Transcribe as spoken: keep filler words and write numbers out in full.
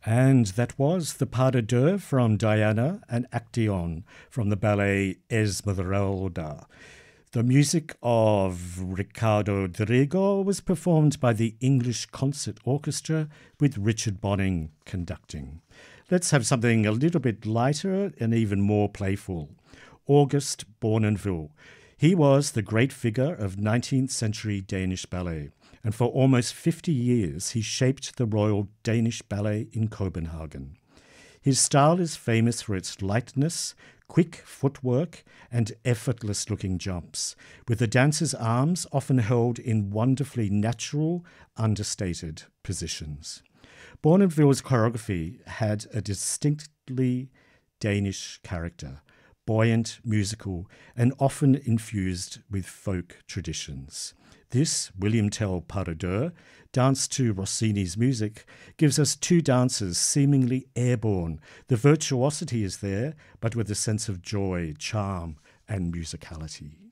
And that was the pas de deux from Diana and Actaeon from the ballet Esmeralda. The music of Ricardo Drigo was performed by the English Concert Orchestra with Richard Bonning conducting. Let's have something a little bit lighter and even more playful. August Bournonville. He was the great figure of nineteenth century Danish ballet, and for almost fifty years he shaped the Royal Danish Ballet in Copenhagen. His style is famous for its lightness, quick footwork, and effortless-looking jumps, with the dancer's arms often held in wonderfully natural, understated positions. Bournonville's choreography had a distinctly Danish character, buoyant, musical, and often infused with folk traditions. This William Tell pas de deux, danced to Rossini's music, gives us two dancers seemingly airborne. The virtuosity is there, but with a sense of joy, charm, and musicality.